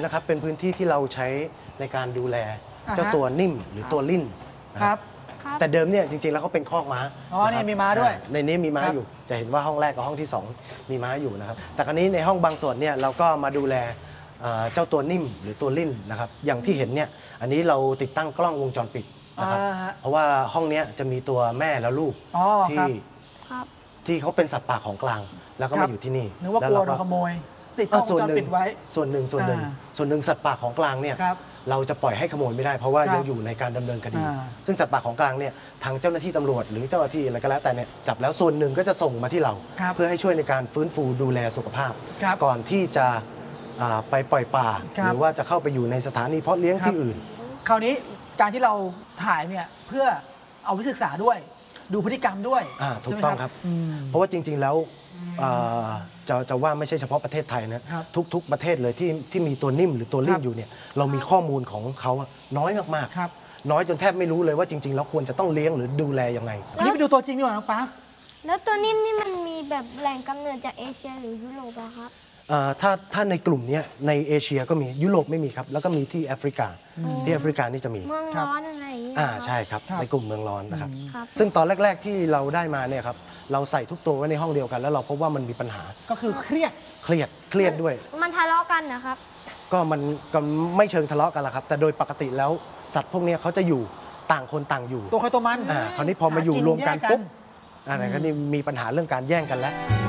นะครับเป็นพื้นที่ที่เราใช้ในการดูแลเจ้าตัวนิ่มหรือตัวลิ่นนะครับแต่เดิมเนี่ยจริงๆแล้วเขาเป็นคอกม้าอ๋อนี่มีม้าด้วยในนี้มีม้าอยู่จะเห็นว่าห้องแรกกับห้องที่2มีม้าอยู่นะครับแต่คราวนี้ในห้องบางส่วนเนี่ยเราก็มาดูแลเจ้าตัวนิ่มหรือตัวลิ่นนะครับอย่างที่เห็นเนี่ยอันนี้เราติดตั้งกล้องวงจรปิดนะครับเพราะว่าห้องนี้จะมีตัวแม่และลูกที่เขาเป็นสัตว์ป่าของกลางแล้วก็มาอยู่ที่นี่นึกว่ากลัวโดนขโมยติดกล้องวงจรปิดไว้ส่วนหนึ่งสัตว์ป่าของกลางเนี่ยเราจะปล่อยให้ขโมยไม่ได้เพราะว่ายังอยู่ในการดำเนินคดีซึ่งสัตว์ป่าของกลางเนี่ยทางเจ้าหน้าที่ตำรวจหรือเจ้าหน้าที่อะไรก็แล้วแต่เนี่ยจับแล้วส่วนหนึ่งก็จะส่งมาที่เราเพื่อให้ช่วยในการฟื้นฟูดูแลสุขภาพก่อนที่จะไปปล่อยป่าหรือว่าจะเข้าไปอยู่ในสถานีเพาะเลี้ยงที่อื่นคราวนี้การที่เราถ่ายเนี่ยเพื่อเอาไปศึกษาด้วยดูพฤติกรรมด้วยถูกต้องครับเพราะว่าจริงๆแล้วจะว่าไม่ใช่เฉพาะประเทศไทยนะทุกประเทศเลยที่มีตัวนิ่มหรือตัวลิ่นอยู่เนี่ยเรามีข้อมูลของเขาน้อยมากๆน้อยจนแทบไม่รู้เลยว่าจริงๆแล้วควรจะต้องเลี้ยงหรือดูแลยังไงอันนี้ไปดูตัวจริงดีกว่าน้องปาร์คแล้วตัวนิ่มนี่มันมีแบบแหล่งกำเนิดจากเอเชียหรือยุโรปอะครับถ้าในกลุ่มนี้ในเอเชียก็มียุโรปไม่มีครับแล้วก็มีที่แอฟริกาที่แอฟริกานี่จะมีเมืองร้อนอะไรอย่างเงี้ยใช่ครับในกลุ่มเมืองร้อนนะครับซึ่งตอนแรกๆที่เราได้มาเนี่ยครับเราใส่ทุกตัวไว้ในห้องเดียวกันแล้วเราพบว่ามันมีปัญหาก็คือเครียดด้วยมันทะเลาะกันนะครับก็มันก็ไม่เชิงทะเลาะกันละครับแต่โดยปกติแล้วสัตว์พวกนี้เขาจะอยู่ต่างคนต่างอยู่ตัวใครตัวมันคราวนี้พอมาอยู่รวมกันปุ๊บอะไรก็นี่มีปัญหาเรื่องการแย่งกันแล้ว